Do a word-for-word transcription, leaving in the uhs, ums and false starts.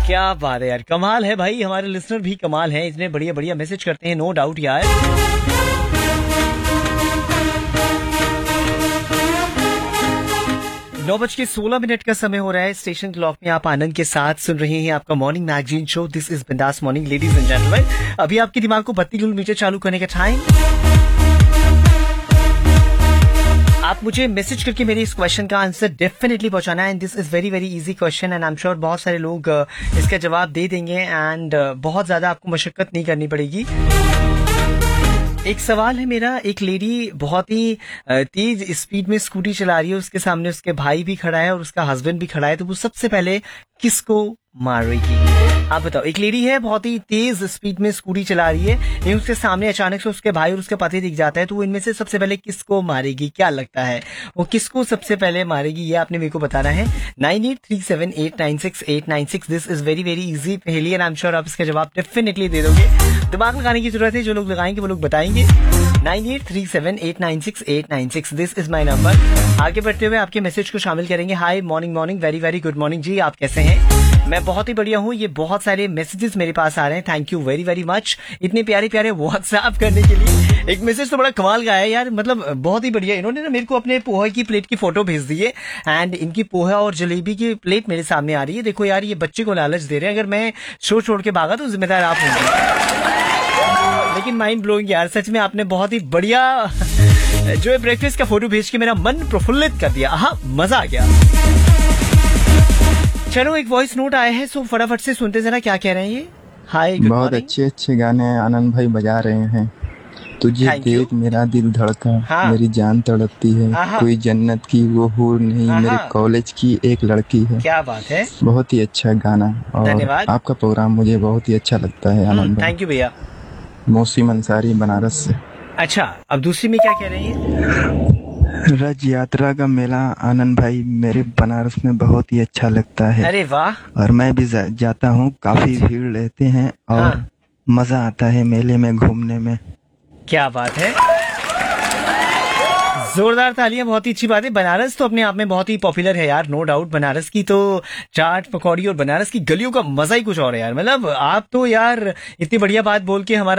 क्या बात है यार, कमाल है भाई, हमारे लिसनर भी कमाल हैं, इतने बढ़िया बढ़िया मैसेज करते हैं, नो डाउट यार। नौ बज के सोलह मिनट का समय हो रहा है स्टेशन क्लॉक में। आप आनंद के साथ सुन रहे हैं आपका morning magazine show, this is बिंदास मॉर्निंग लेडीज एंड जेंटलमैन। अभी आपके दिमाग को बत्ती किलोमीटर चालू करने का टाइम। आप मुझे मैसेज करके मेरे इस क्वेश्चन का आंसर डेफिनेटली पहुंचाना है, and this is very very easy question, and I am sure बहुत सारे लोग इसका जवाब दे देंगे, एंड बहुत ज्यादा आपको मशक्कत नहीं करनी पड़ेगी। एक सवाल है मेरा, एक लेडी बहुत ही तेज स्पीड में स्कूटी चला रही है, उसके सामने उसके भाई भी खड़ा है और उसका हस्बैंड भी खड़ा है, तो वो सबसे पहले किसको मारेगी? आप बताओ, एक लेडी है बहुत ही तेज स्पीड में स्कूटी चला रही है, लेकिन उसके सामने अचानक से उसके भाई और उसके पति दिख जाता है, तो वो इनमें से सबसे पहले किसको मारेगी? क्या लगता है वो किसको सबसे पहले मारेगी? ये आपने मेरे को बताना है। Nine eight three seven eight nine six eight nine six this is very very easy पहेली, एंड आई एम श्योर आप इसका जवाब डेफिनेटली दे दोगे। दिमाग लगाने की जरूरत है, जो लोग लगाएंगे वो लोग बताएंगे। Nine eight three seven eight nine six eight nine six this is my number. आगे बढ़ते हुए आपके मैसेज को शामिल करेंगे। Hi morning morning, very very good morning जी, आप कैसे हैं? मैं बहुत ही बढ़िया हूँ। ये बहुत सारे मैसेजेस मेरे पास आ रहे हैं, thank you very very much इतने प्यारे प्यारे व्हाट्सएप करने के लिए। एक मैसेज तो बड़ा कमाल का है यार, मतलब बहुत ही बढ़िया। इन्होंने ना मेरे को अपने पोहे की प्लेट की फोटो भेज दी है, एंड इनकी पोहा और जलेबी की प्लेट मेरे सामने आ रही है। देखो यार, ये बच्चे को लालच दे रहे हैं, अगर मैं शो छोड़ के भागा तो जिम्मेदार आप होंगे। लेकिन माइंड ब्लोइंग यार, सच में आपने बहुत ही बढ़िया जो है ब्रेकफास्ट का फोटो भेज के मेरा मन प्रफुल्लित कर दिया। हाँ, मजा आ गया। चलो, एक वॉइस नोट आया है, सो फटाफट से सुनते जरा क्या कह रहे हैं ये। हाय, बहुत अच्छे अच्छे गाने आनंद भाई बजा रहे हैं। तुझे देख मेरा दिल धड़का, हाँ। मेरी जान तड़पती है, कोई जन्नत की वो हूर नहीं, मेरे कॉलेज की एक लड़की है। क्या बात है, बहुत ही अच्छा गाना, और आपका प्रोग्राम मुझे बहुत ही अच्छा लगता है आनंद भाई। थैंक यू भैया। मौसीम अंसारी बनारस से। अच्छा, अब दूसरी में क्या कह रहे हैं? रज यात्रा का मेला आनंद भाई मेरे बनारस में बहुत ही अच्छा लगता है। अरे वाह। और मैं भी जा, जाता हूँ, काफी भीड़ रहते हैं और हाँ। मजा आता है मेले में घूमने में। क्या बात है, जोरदार तालियां, बहुत ही अच्छी बात है। बनारस तो अपने आप में बहुत ही पॉपुलर है यार, नो डाउट। बनारस की तो चाट पकौड़ी और बनारस की गलियों का मजा ही कुछ और है यार। मतलब आप तो यार इतनी बढ़िया बात बोल के हमारा